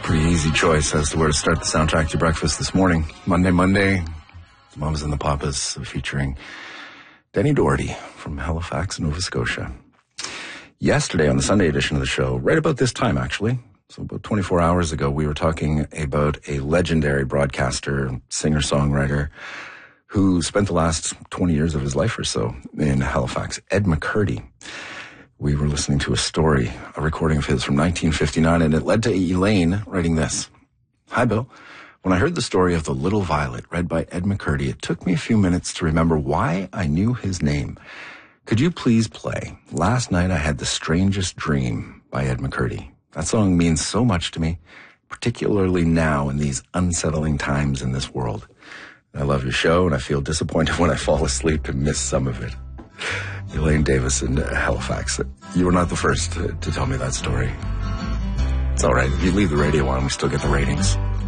Pretty easy choice as to where to start the soundtrack to your breakfast this morning. Monday, the Mamas and the Papas featuring Denny Doherty from Halifax, Nova Scotia. Yesterday on the Sunday edition of the show, right about this time actually, so about 24 hours ago, we were talking about a legendary broadcaster, singer-songwriter who spent the last 20 years of his life or so in Halifax, Ed McCurdy. We were listening to a recording of his from 1959, and it led to Elaine writing this. Hi, Bill. When I heard the story of The Little Violet read by Ed McCurdy, it took me a few minutes to remember why I knew his name. Could you please play Last Night I Had the Strangest Dream by Ed McCurdy? That song means so much to me, particularly now in these unsettling times in this world. I love your show, and I feel disappointed when I fall asleep and miss some of it. Elaine Davis in Halifax. You were not the first to tell me that story. It's all right. If you leave the radio on, we still get the ratings.